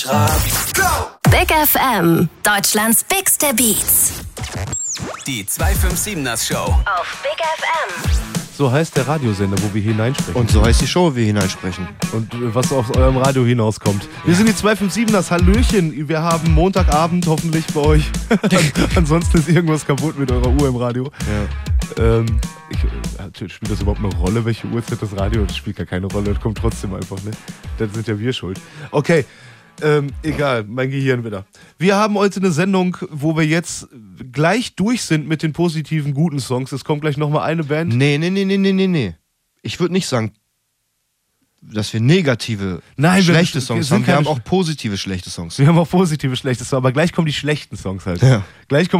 Big FM, Deutschlands bigste Beats. Die 257ers Show Auf Big FM. So heißt der Radiosender, wo wir hineinsprechen. Und so heißt die Show, wo wir hineinsprechen. Und was aus eurem Radio hinauskommt. Wir sind die 257ers, Hallöchen. Wir haben Montagabend hoffentlich bei euch. Ansonsten ist irgendwas kaputt mit eurer Uhr im Radio. Ja. Spielt das überhaupt eine Rolle, welche Uhrzeit das Radio? Das spielt gar keine Rolle, das kommt trotzdem einfach, ne? Dann sind ja wir schuld. Okay, egal, mein Gehirn wieder. Wir haben heute eine Sendung, wo wir jetzt gleich durch sind mit den positiven, guten Songs. Es kommt gleich nochmal eine Band. Nee. Ich würde nicht sagen, dass wir negative, schlechte Songs haben. Wir haben auch positive, schlechte Songs. Wir haben auch positive, schlechte Songs, aber gleich kommen die schlechten Songs halt. Ja. Gleich kommen